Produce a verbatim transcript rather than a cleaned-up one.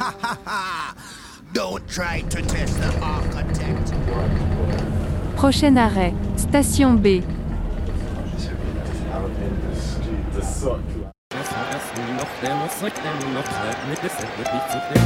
Don't try to test the architect. Prochain arrêt, station B. Das war erst noch, der muss noch, der noch, mit ist wirklich zu